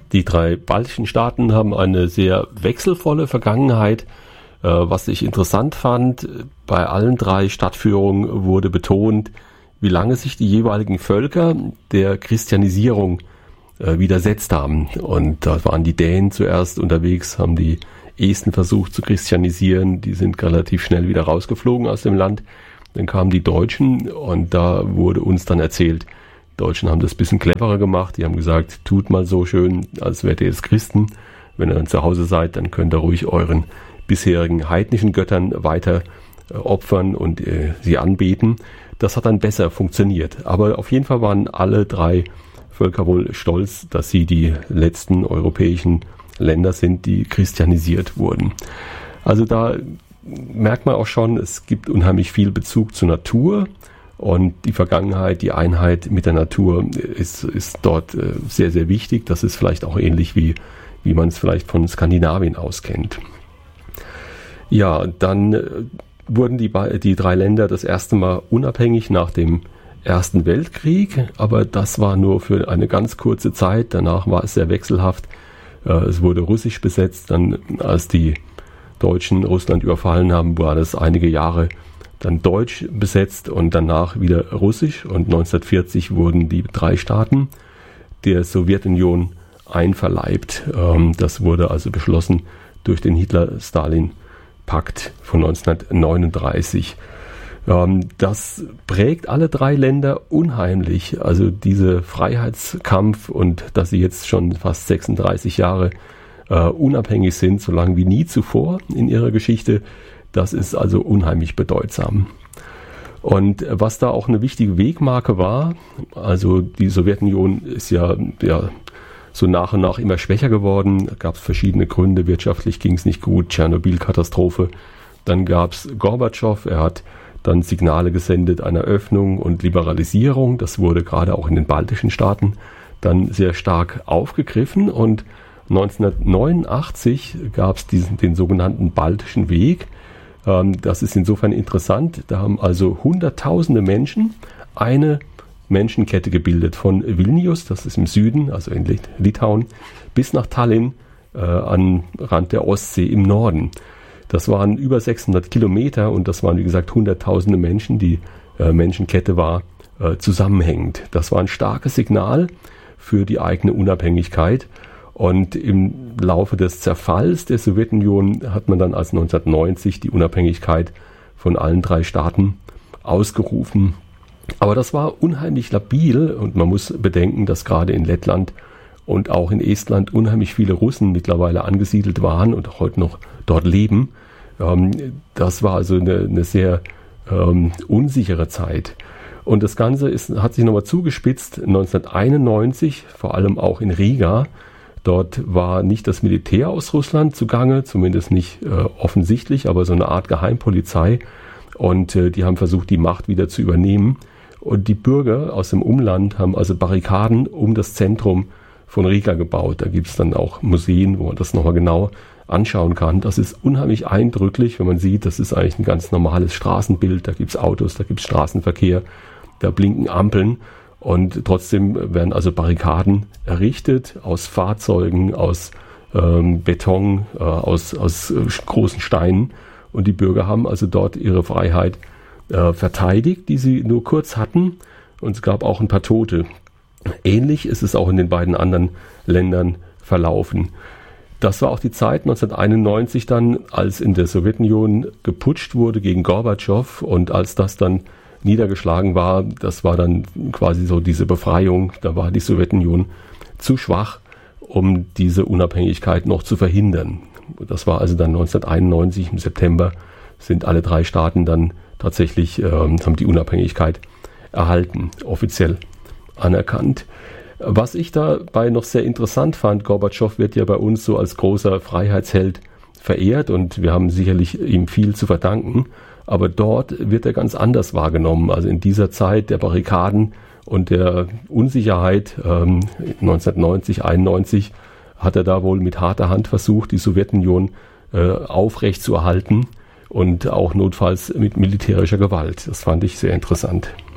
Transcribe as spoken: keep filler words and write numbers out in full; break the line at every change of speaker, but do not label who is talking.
Die drei baltischen Staaten haben eine sehr wechselvolle Vergangenheit. Was ich interessant fand, bei allen drei Stadtführungen wurde betont, wie lange sich die jeweiligen Völker der Christianisierung widersetzt haben. Und da waren die Dänen zuerst unterwegs, haben die Esten versucht zu christianisieren. Die sind relativ schnell wieder rausgeflogen aus dem Land. Dann kamen die Deutschen und da wurde uns dann erzählt, die Deutschen haben das ein bisschen cleverer gemacht. Die haben gesagt, tut mal so schön, als wärt ihr jetzt Christen. Wenn ihr dann zu Hause seid, dann könnt ihr ruhig euren bisherigen heidnischen Göttern weiter äh, opfern und äh, sie anbeten. Das hat dann besser funktioniert. Aber auf jeden Fall waren alle drei Völker wohl stolz, dass sie die letzten europäischen Länder sind, die christianisiert wurden. Also da merkt man auch schon, es gibt unheimlich viel Bezug zur Natur und die Vergangenheit, die Einheit mit der Natur ist, ist dort äh, sehr, sehr wichtig. Das ist vielleicht auch ähnlich wie, wie man es vielleicht von Skandinavien aus kennt. Ja, dann äh, wurden die, die drei Länder das erste Mal unabhängig nach dem Ersten Weltkrieg, aber das war nur für eine ganz kurze Zeit. Danach war es sehr wechselhaft. Äh, es wurde russisch besetzt. Dann, als die Deutschen Russland überfallen haben, war das einige Jahre dann deutsch besetzt und danach wieder russisch. Und neunzehnhundertvierzig wurden die drei Staaten der Sowjetunion einverleibt. Ähm, das wurde also beschlossen durch den Hitler-Stalin-Pakt von neunzehnhundertneununddreißig. Ähm, das prägt alle drei Länder unheimlich. Also dieser Freiheitskampf und dass sie jetzt schon fast sechsunddreißig Jahre Uh, unabhängig sind, so lange wie nie zuvor in ihrer Geschichte. Das ist also unheimlich bedeutsam. Und was da auch eine wichtige Wegmarke war, also die Sowjetunion ist ja, ja so nach und nach immer schwächer geworden. Da gab es verschiedene Gründe. Wirtschaftlich ging es nicht gut, Tschernobyl-Katastrophe. Dann gab es Gorbatschow, er hat dann Signale gesendet einer Öffnung und Liberalisierung. Das wurde gerade auch in den baltischen Staaten dann sehr stark aufgegriffen und neunzehnhundertneunundachtzig gab es diesen, den sogenannten Baltischen Weg. Ähm, das ist insofern interessant. Da haben also hunderttausende Menschen eine Menschenkette gebildet. Von Vilnius, das ist im Süden, also in Lit- Litauen, bis nach Tallinn äh, am Rand der Ostsee im Norden. Das waren über sechshundert Kilometer und das waren, wie gesagt, hunderttausende Menschen. Die äh, Menschenkette war äh, zusammenhängend. Das war ein starkes Signal für die eigene Unabhängigkeit. Und im Laufe des Zerfalls der Sowjetunion hat man dann als neunzehnhundertneunzig die Unabhängigkeit von allen drei Staaten ausgerufen. Aber das war unheimlich labil und man muss bedenken, dass gerade in Lettland und auch in Estland unheimlich viele Russen mittlerweile angesiedelt waren und auch heute noch dort leben. Das war also eine, eine sehr ähm, unsichere Zeit. Und das Ganze ist, hat sich nochmal zugespitzt neunzehnhunderteinundneunzig, vor allem auch in Riga. Dort war nicht das Militär aus Russland zugange, zumindest nicht äh, offensichtlich, aber so eine Art Geheimpolizei. Und äh, die haben versucht, die Macht wieder zu übernehmen. Und die Bürger aus dem Umland haben also Barrikaden um das Zentrum von Riga gebaut. Da gibt es dann auch Museen, wo man das nochmal genau anschauen kann. Das ist unheimlich eindrücklich, wenn man sieht, das ist eigentlich ein ganz normales Straßenbild. Da gibt es Autos, da gibt es Straßenverkehr, da blinken Ampeln. Und trotzdem werden also Barrikaden errichtet aus Fahrzeugen, aus ähm, Beton, äh, aus, aus äh, großen Steinen. Und die Bürger haben also dort ihre Freiheit äh, verteidigt, die sie nur kurz hatten. Und es gab auch ein paar Tote. Ähnlich ist es auch in den beiden anderen Ländern verlaufen. Das war auch die Zeit neunzehnhunderteinundneunzig dann, als in der Sowjetunion geputscht wurde gegen Gorbatschow und als das dann niedergeschlagen war, das war dann quasi so diese Befreiung, da war die Sowjetunion zu schwach, um diese Unabhängigkeit noch zu verhindern. Das war also dann neunzehnhunderteinundneunzig im September, sind alle drei Staaten dann tatsächlich, äh, haben die Unabhängigkeit erhalten, offiziell anerkannt. Was ich dabei noch sehr interessant fand, Gorbatschow wird ja bei uns so als großer Freiheitsheld verehrt und wir haben sicherlich ihm viel zu verdanken. Aber dort wird er ganz anders wahrgenommen. Also in dieser Zeit der Barrikaden und der Unsicherheit ähm, neunzehnhundertneunzig, einundneunzig hat er da wohl mit harter Hand versucht, die Sowjetunion äh, aufrecht zu erhalten und auch notfalls mit militärischer Gewalt. Das fand ich sehr interessant.